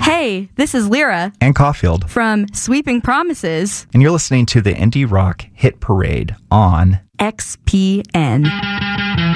Hey, this is Lyra and Caulfield from Sweeping Promises. And you're listening to the Indie Rock Hit Parade on XPN.